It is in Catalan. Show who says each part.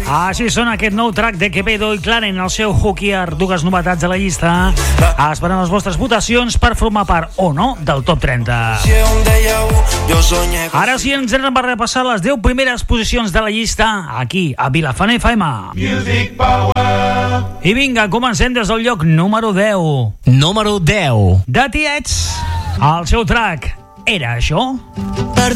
Speaker 1: Així sona aquest nou track de Quevedo i Clarence, el seu Hookier, dues novetats a la llista. Esperem les vostres votacions per formar part o no del top 30. Ara sí, ens anem a repassar les 10 primeres posicions de la llista aquí, a Vilafant FM.
Speaker 2: Music Power.
Speaker 1: I vinga, comencem des del lloc número 10.
Speaker 3: Número 10.
Speaker 1: De Tiets, el seu track Era això?